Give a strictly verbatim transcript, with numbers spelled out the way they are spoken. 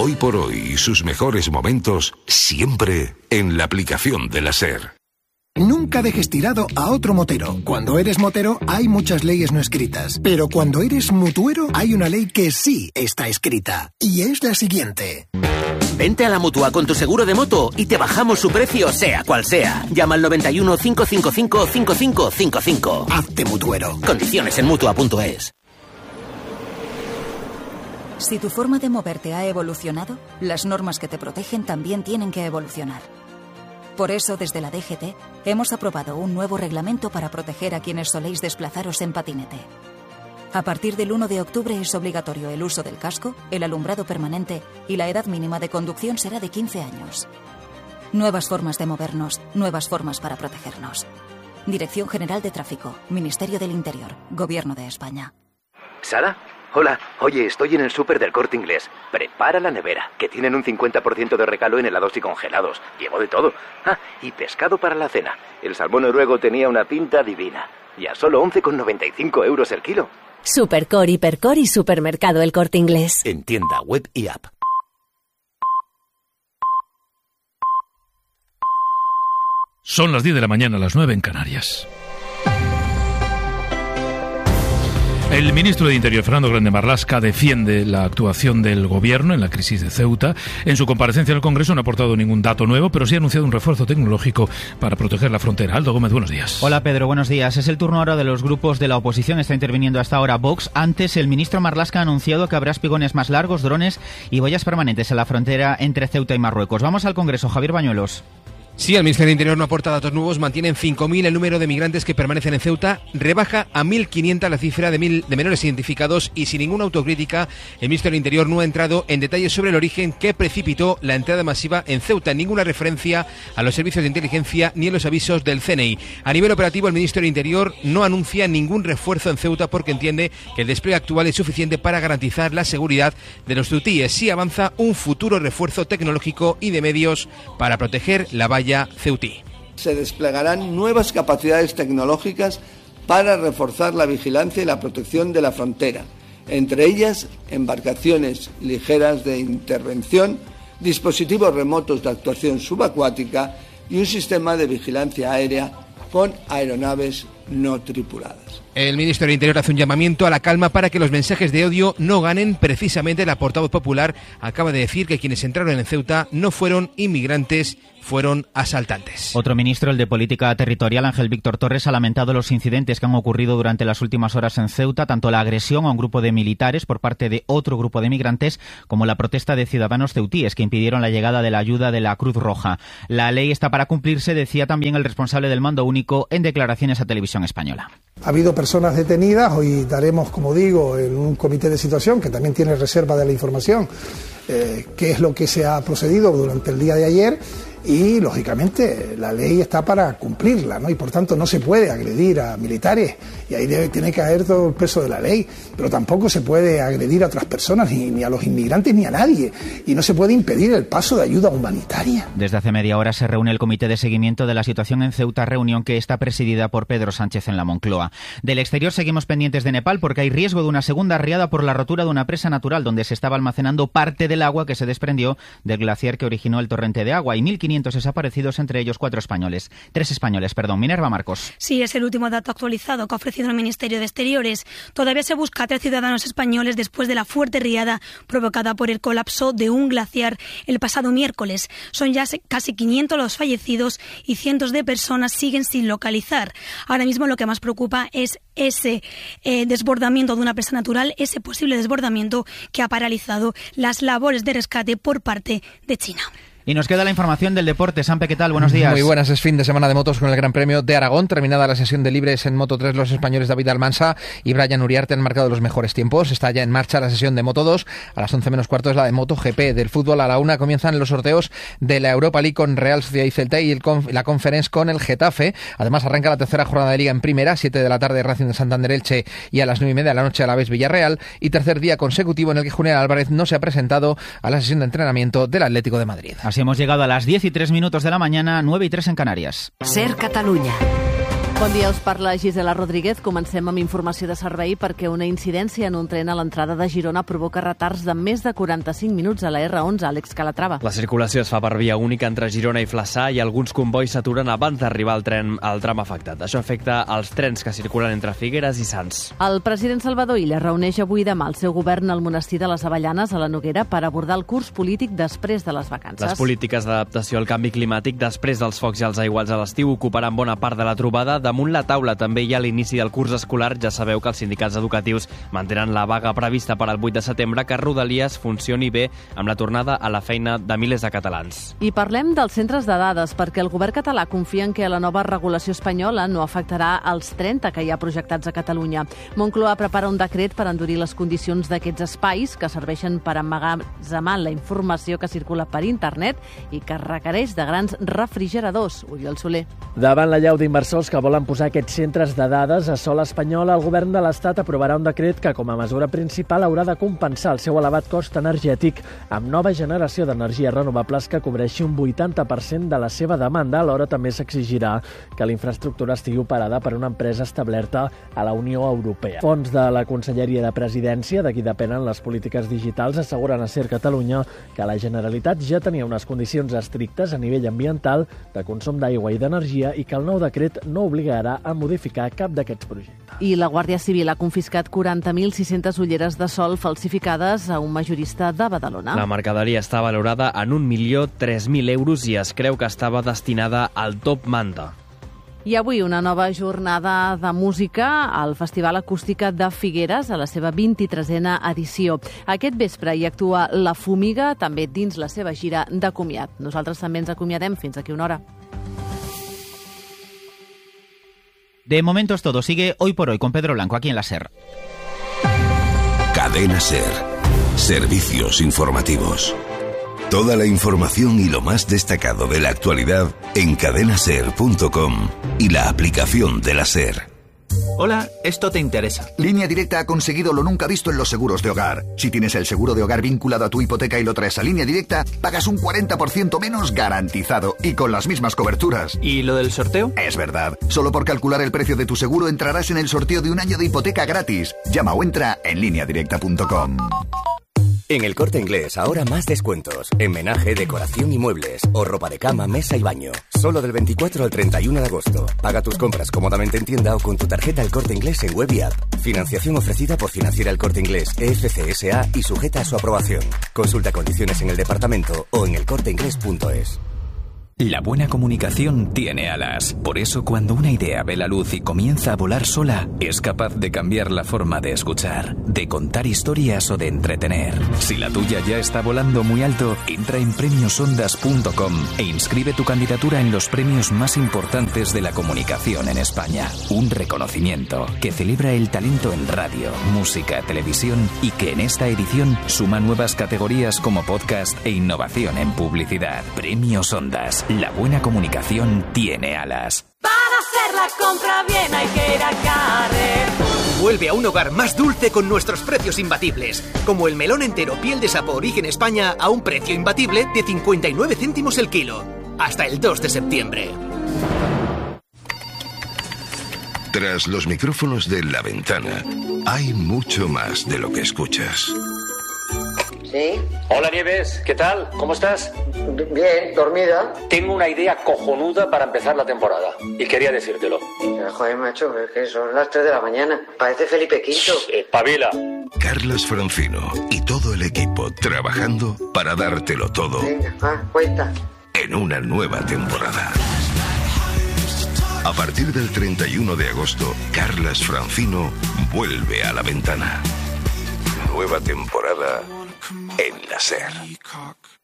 Hoy por hoy y sus mejores momentos siempre en la aplicación de la SER. Nunca dejes tirado a otro motero. Cuando eres motero hay muchas leyes no escritas, pero cuando eres mutuero hay una ley que sí está escrita, y es la siguiente. Vente a la Mutua con tu seguro de moto y te bajamos su precio sea cual sea. Llama al noventa y uno, cinco cinco cinco, cinco cinco cinco cinco. Hazte mutuero. Condiciones en mutua punto es. Si tu forma de moverte ha evolucionado, las normas que te protegen también tienen que evolucionar. Por eso, desde la D G T, hemos aprobado un nuevo reglamento para proteger a quienes soléis desplazaros en patinete. A partir del uno de octubre es obligatorio el uso del casco, el alumbrado permanente y la edad mínima de conducción será de quince años. Nuevas formas de movernos, nuevas formas para protegernos. Dirección General de Tráfico, Ministerio del Interior, Gobierno de España. ¿Sara? Hola, oye, estoy en el súper del Corte Inglés. Prepara la nevera, que tienen un cincuenta por ciento de regalo en helados y congelados. Llevo de todo. Ah, y pescado para la cena. El salmón noruego tenía una pinta divina. Y a solo once con noventa y cinco euros el kilo. Supercor, Hipercor y Supermercado El Corte Inglés. En tienda, web y app. Son las diez de la mañana, las nueve en Canarias. El ministro de Interior, Fernando Grande Marlaska, defiende la actuación del Gobierno en la crisis de Ceuta. En su comparecencia en el Congreso no ha aportado ningún dato nuevo, pero sí ha anunciado un refuerzo tecnológico para proteger la frontera. Aldo Gómez, buenos días. Hola Pedro, buenos días. Es el turno ahora de los grupos de la oposición. Está interviniendo hasta ahora Vox. Antes, el ministro Marlaska ha anunciado que habrá espigones más largos, drones y boyas permanentes en la frontera entre Ceuta y Marruecos. Vamos al Congreso. Javier Bañuelos. Sí, el Ministerio de Interior no aporta datos nuevos, mantiene en cinco mil el número de migrantes que permanecen en Ceuta, rebaja a mil quinientos la cifra de, mil, de menores identificados y sin ninguna autocrítica, el Ministerio de Interior no ha entrado en detalles sobre el origen que precipitó la entrada masiva en Ceuta, ninguna referencia a los servicios de inteligencia ni en los avisos del C N I. A nivel operativo, el Ministerio de Interior no anuncia ningún refuerzo en Ceuta porque entiende que el despliegue actual es suficiente para garantizar la seguridad de los ceutíes. Sí avanza un futuro refuerzo tecnológico y de medios para proteger la valla ceutí. Se desplegarán nuevas capacidades tecnológicas para reforzar la vigilancia y la protección de la frontera, entre ellas embarcaciones ligeras de intervención, dispositivos remotos de actuación subacuática y un sistema de vigilancia aérea con aeronaves no tripuladas. El ministro del Interior hace un llamamiento a la calma para que los mensajes de odio no ganen. Precisamente la portavoz popular acaba de decir que quienes entraron en Ceuta no fueron inmigrantes, fueron asaltantes. Otro ministro, el de Política Territorial, Ángel Víctor Torres, ha lamentado los incidentes que han ocurrido durante las últimas horas en Ceuta, tanto la agresión a un grupo de militares por parte de otro grupo de migrantes, como la protesta de ciudadanos ceutíes que impidieron la llegada de la ayuda de la Cruz Roja. La ley está para cumplirse, decía también el responsable del mando único en declaraciones a Televisión Española. Ha habido personas detenidas, hoy daremos, como digo, en un comité de situación que también tiene reserva de la información, eh, qué es lo que se ha procedido durante el día de ayer. Y, lógicamente, la ley está para cumplirla, ¿no? Y, por tanto, no se puede agredir a militares y ahí debe, tiene que caer todo el peso de la ley, pero tampoco se puede agredir a otras personas, ni, ni a los inmigrantes, ni a nadie, y no se puede impedir el paso de ayuda humanitaria. Desde hace media hora se reúne el Comité de Seguimiento de la Situación en Ceuta, reunión que está presidida por Pedro Sánchez en la Moncloa. Del exterior seguimos pendientes de Nepal porque hay riesgo de una segunda riada por la rotura de una presa natural donde se estaba almacenando parte del agua que se desprendió del glaciar que originó el torrente de agua. Y mil quinientos desaparecidos, entre ellos cuatro españoles. Tres españoles, perdón. Minerva Marcos. Sí, es el último dato actualizado que ha ofrecido el Ministerio de Exteriores. Todavía se busca a tres ciudadanos españoles después de la fuerte riada provocada por el colapso de un glaciar el pasado miércoles. Son ya casi quinientos los fallecidos y cientos de personas siguen sin localizar. Ahora mismo lo que más preocupa es ese eh, desbordamiento de una presa natural, ese posible desbordamiento que ha paralizado las labores de rescate por parte de China. Y nos queda la información del deporte. Sampe, ¿qué tal? Buenos días. Muy buenas, es fin de semana de motos con el Gran Premio de Aragón. Terminada la sesión de libres en Moto tres, los españoles David Almansa y Brian Uriarte han marcado los mejores tiempos. Está ya en marcha la sesión de Moto dos. A las once menos cuarto es la de Moto G P. Del fútbol a la una comienzan los sorteos de la Europa League con Real Sociedad y Celta y el conf- la Conference con el Getafe. Además arranca la tercera jornada de Liga en Primera, siete de la tarde Racing de Santander Elche y a las nueve y media de la noche Alavés Villarreal. Y tercer día consecutivo en el que Julián Álvarez no se ha presentado a la sesión de entrenamiento del Atlético de Madrid. Así hemos llegado a las diez y tres minutos de la mañana, nueve y tres en Canarias. SER Catalunya. Bon dia, us parla Gisela Rodríguez. Comencem amb informació de servei perquè una incidència en un tren a l'entrada de Girona provoca retards de més de quaranta-cinc minuts a la erre onze, Àlex Calatrava. La circulació es fa per via única entre Girona i Flaçà i alguns convois s'aturen abans d'arribar al tren al tram afectat. Això afecta els trens que circulen entre Figueres i Sants. El president Salvador Illa reuneix avui demà el seu govern al monestir de les Avellanes a la Noguera per abordar el curs polític després de les vacances. Les polítiques d'adaptació al canvi climàtic després dels focs i els aiguats a l'estiu ocuparan bona part de la trobada. Damunt la taula també hi ha l'inici del curs escolar. Ja sabeu que els sindicats educatius mantenen la vaga prevista per al vuit de setembre, que Rodalies funcioni bé amb la tornada a la feina de milers de catalans. I parlem dels centres de dades, perquè el govern català confia en que la nova regulació espanyola no afectarà els trenta que hi ha projectats a Catalunya. Moncloa prepara un decret per endurir les condicions d'aquests espais que serveixen per emmagatzemar la informació que circula per internet i que requereix de grans refrigeradors. Oriol Soler. Davant la llau d'inversors que volen posar aquests centres de dades a sòl espanyol, el govern de l'Estat aprovarà un decret que, com a mesura principal, haurà de compensar el seu elevat cost energètic amb nova generació d'energies renovables que cobreixi un vuitanta per cent de la seva demanda. Alhora també s'exigirà que la infraestructura estigui operada per una empresa establerta a la Unió Europea. Fons de la Conselleria de Presidència, de qui depenen les polítiques digitals, asseguren a SER Catalunya que la Generalitat ja tenia unes condicions estrictes a nivell ambiental, de consum d'aigua i d'energia, i que el nou decret no obligarà a modificar cap d'aquests projectes. I la Guàrdia Civil ha confiscat quaranta mil sis-centes ulleres de sol falsificades a un majorista de Badalona. La mercaderia està valorada en un milió tres mil euros i es creu que estava destinada al Top Manta. I avui una nova jornada de música al Festival Acústica de Figueres, a la seva vint-i-tresena edició. Aquest vespre hi actua La Fumiga, també dins la seva gira de comiat. Nosaltres també ens acomiadem fins aquí una hora. De momento es todo. Sigue Hoy por Hoy con Pedro Blanco aquí en la SER. Cadena SER. Servicios informativos. Toda la información y lo más destacado de la actualidad en cadena ser punto com y la aplicación de la SER. Hola, esto te interesa. Línea Directa ha conseguido lo nunca visto en los seguros de hogar. Si tienes el seguro de hogar vinculado a tu hipoteca y lo traes a Línea Directa, pagas un cuarenta por ciento menos garantizado y con las mismas coberturas. ¿Y lo del sorteo? Es verdad. Solo por calcular el precio de tu seguro entrarás en el sorteo de un año de hipoteca gratis. Llama o entra en línea directa punto com. En El Corte Inglés, ahora más descuentos. En menaje, decoración y muebles. O ropa de cama, mesa y baño. Solo del veinticuatro al treinta y uno de agosto. Paga tus compras cómodamente en tienda o con tu tarjeta El Corte Inglés en web y app. Financiación ofrecida por Financiera El Corte Inglés, E F C S A y sujeta a su aprobación. Consulta condiciones en el departamento o en el corte inglés punto es. La buena comunicación tiene alas. Por eso, cuando una idea ve la luz y comienza a volar sola, es capaz de cambiar la forma de escuchar, de contar historias o de entretener. Si la tuya ya está volando muy alto, entra en premios ondas punto com e inscribe tu candidatura en los premios más importantes de la comunicación en España. Un reconocimiento que celebra el talento en radio, música, televisión y que en esta edición suma nuevas categorías como podcast e innovación en publicidad. Premios Ondas. La buena comunicación tiene alas. Para hacer la compra bien hay que ir a Carrefour. Vuelve a un hogar más dulce con nuestros precios imbatibles. Como el melón entero piel de sapo origen España a un precio imbatible de cincuenta y nueve céntimos el kilo. Hasta el dos de septiembre. Tras los micrófonos de La Ventana, hay mucho más de lo que escuchas. ¿Sí? Hola Nieves, ¿qué tal? ¿Cómo estás? Bien, dormida. Tengo una idea cojonuda para empezar la temporada y quería decírtelo. Joder, macho, es que son las tres de la mañana. Parece Felipe Quinto. Espabila. Carlas Francino y todo el equipo trabajando para dártelo todo. Venga, ah, cuenta. En una nueva temporada. A partir del treinta y uno de agosto, Carlas Francino vuelve a La Ventana. Nueva temporada en la SER.